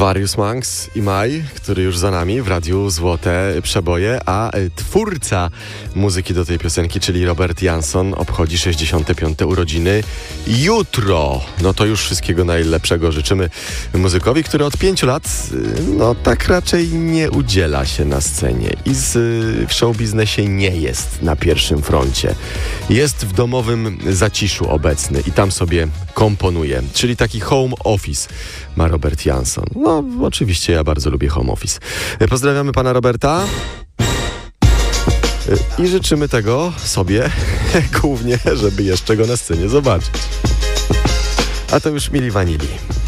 Various Monks i maj, który już za nami w radiu Złote Przeboje, a twórca muzyki do tej piosenki, czyli Robert Jansson, obchodzi 65. urodziny jutro. No to już wszystkiego najlepszego życzymy muzykowi, który od 5 lat, no tak raczej nie udziela się na scenie i w showbiznesie nie jest na pierwszym froncie. Jest w domowym zaciszu obecny i tam sobie komponuje, czyli taki home office ma Robert Jansson. No, oczywiście ja bardzo lubię home office. Pozdrawiamy pana Roberta i życzymy tego sobie głównie, żeby jeszcze go na scenie zobaczyć. A to już Mili Vanilli.